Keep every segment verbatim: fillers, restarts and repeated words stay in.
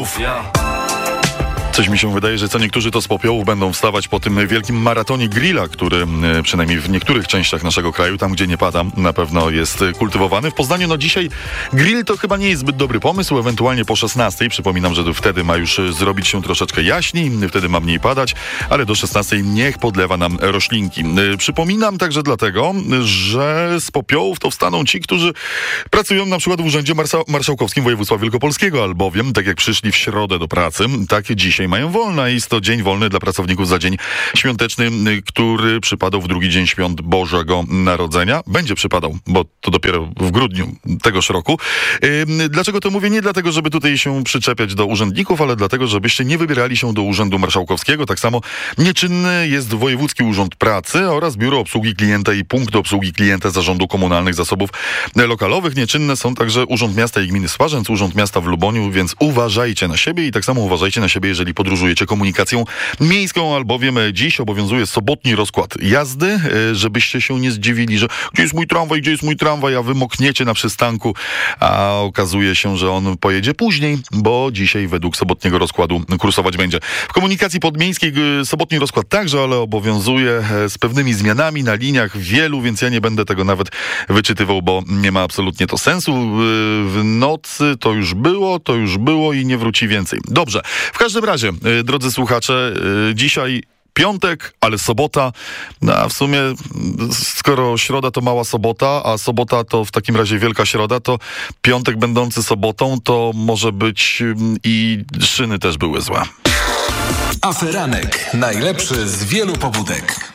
popiołów. Coś mi się wydaje, że co niektórzy to z popiołów będą wstawać po tym wielkim maratonie grilla, który przynajmniej w niektórych częściach naszego kraju, tam gdzie nie pada, na pewno jest kultywowany. W Poznaniu no dzisiaj grill to chyba nie jest zbyt dobry pomysł, ewentualnie po szesnastej. Przypominam, że wtedy ma już zrobić się troszeczkę jaśniej, wtedy ma mniej padać, ale do szesnastej niech podlewa nam roślinki. Przypominam także dlatego, że z popiołów to wstaną ci, którzy pracują na przykład w Urzędzie Marsa- Marszałkowskim Województwa Wielkopolskiego, albowiem, tak jak przyszli w środę do pracy, tak dzisiaj mają wolne. Jest to dzień wolny dla pracowników za dzień świąteczny, który przypadał w drugi dzień świąt Bożego Narodzenia. Będzie przypadał, bo to dopiero w grudniu tegoż roku. Yy, dlaczego to mówię? Nie dlatego, żeby tutaj się przyczepiać do urzędników, ale dlatego, żebyście nie wybierali się do Urzędu Marszałkowskiego. Tak samo nieczynny jest Wojewódzki Urząd Pracy oraz Biuro Obsługi Klienta i Punkt Obsługi Klienta Zarządu Komunalnych Zasobów Lokalowych. Nieczynne są także Urząd Miasta i Gminy Swarzędz, Urząd Miasta w Luboniu, więc uważajcie na siebie i tak samo uważajcie na siebie, jeżeli podróżujecie komunikacją miejską, albowiem dziś obowiązuje sobotni rozkład jazdy, żebyście się nie zdziwili, że gdzie jest mój tramwaj, gdzie jest mój tramwaj, a wy mokniecie na przystanku, a okazuje się, że on pojedzie później, bo dzisiaj według sobotniego rozkładu kursować będzie. W komunikacji podmiejskiej sobotni rozkład także, ale obowiązuje z pewnymi zmianami na liniach wielu, więc ja nie będę tego nawet wyczytywał, bo nie ma absolutnie to sensu. W nocy to już było, to już było i nie wróci więcej. Dobrze. W każdym razie, drodzy słuchacze, dzisiaj piątek, ale sobota, no a w sumie skoro środa to mała sobota, a sobota to w takim razie wielka środa, to piątek będący sobotą to może być i szyny też były złe. Aferanek. Najlepszy z wielu pobudek.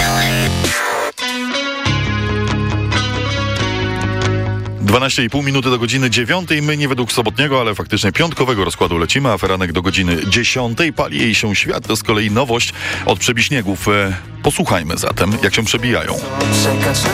dwanaście i pół minuty do godziny dziewiątej. My nie według sobotniego, ale faktycznie piątkowego rozkładu lecimy. Aferanek do godziny dziesiątej. Pali jej się świat. To z kolei nowość od Przebiśniegów. Posłuchajmy zatem, jak się przebijają.